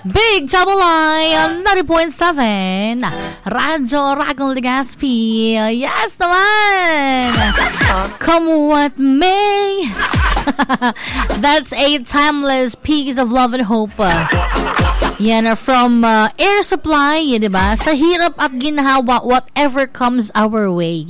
Big Double I on 90.7 Radyo Ragong Legazpi. Yes naman. Come what may. That's a timeless piece of love and hope. Yan, from Air Supply, diba? Sa hirap at ginhawa, whatever comes our way.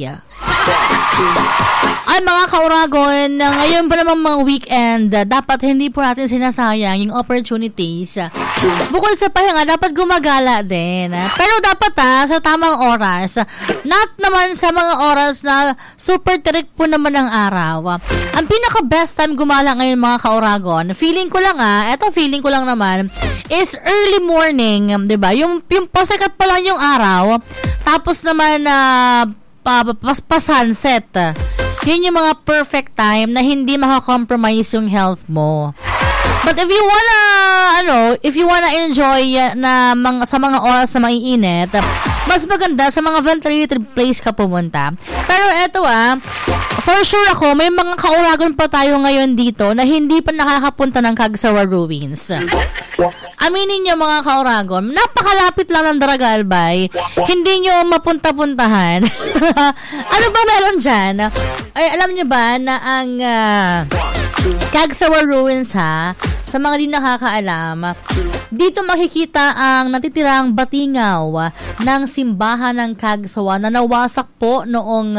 Ay mga kauragon, ngayon pa naman mga weekend, dapat hindi po natin sinasayang yung opportunities. Bukod sa pahinga, dapat gumagala din. Pero dapat sa tamang oras. Not naman sa mga oras na super tirik po naman ng araw. Ang pinaka-best time gumala ngayon mga kauragon, feeling ko lang feeling ko lang naman, is early morning, diba? Yung pasikat pa lang yung araw, tapos naman pa-sunset. Yun yung mga perfect time na hindi makakompromise yung health mo. But if you wanna enjoy sa mga oras na maiinit, mas maganda sa mga ventilated place ka pumunta. Pero eto for sure ako, may mga kauragon pa tayo ngayon dito na hindi pa nakakapunta ng Cagsawa Ruins. Aminin nyo mga kauragon, napakalapit lang ng Daraga Albay. Hindi nyo mapunta-puntahan. Ano ba meron dyan? Ay, alam nyo ba na ang Cagsawa Ruins sa mga di nakakaalam, dito makikita ang natitirang batingaw ng simbahan ng Cagsawa na nawasak po noong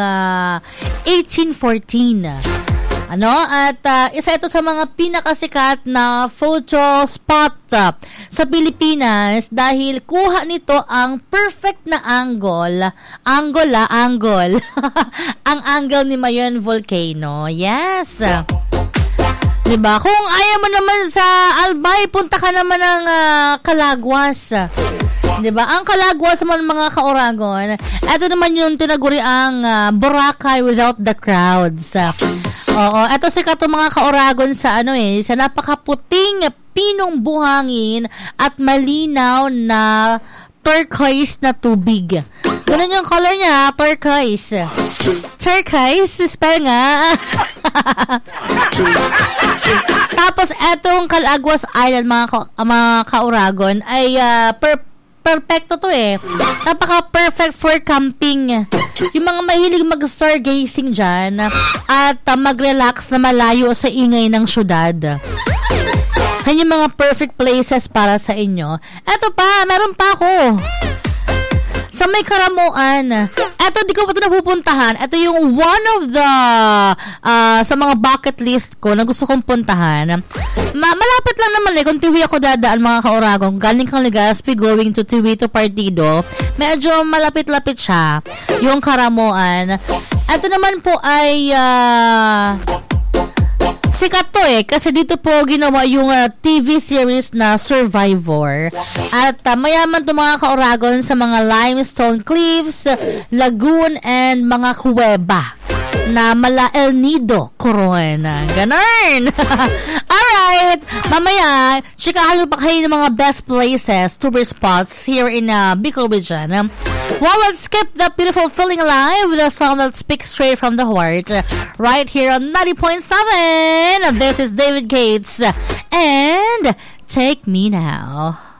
1814. At isa ito sa mga pinakasikat na photo spot sa Pilipinas dahil kuha nito ang perfect na angle. Ang angle ni Mayon Volcano. Yes. Diba? Kung ayaw mo naman sa Albay, punta ka naman ng Calaguas. Diba? Ang Calaguas naman mga kauragon, ito naman yung tinaguri ang Boracay without the crowds. Oo, ito sikat mga kauragon sa sa napakaputing pinong buhangin at malinaw na turquoise na tubig. Ganun yung color niya, turquoise. Turquoise, spell nga. Tapos etong Calaguas Island mga kauragon ay perfecto to napaka-perfect for camping. Yung mga mahilig mag-stargazing dyan at mag-relax na malayo sa ingay ng syudad. Yan yung mga perfect places para sa inyo. Eto pa, meron pa ako. Sa may Karamuan. Eto, di ko pa ito napupuntahan. Ito yung one of the sa mga bucket list ko na gusto kong puntahan. Malapit lang naman kung Tiwi ako dadaan mga kauragon. Galing kang Legazpi going to Tiwi to Partido. Medyo malapit-lapit siya. Yung Karamuan. Ito naman po ay sikat to kasi dito po ginawa yung TV series na Survivor. At mayaman to mga kauragon sa mga limestone cliffs, lagoon, and mga kuweba na mala El Nido, Coron. Ganun! Alright! Mamaya, chikahan pa kayo ng mga best places, tour spots here in Bicol region. Well, let's skip the beautiful feeling alive with a song that speaks straight from the heart. Right here on 90.7. This is David Gates and Take Me Now.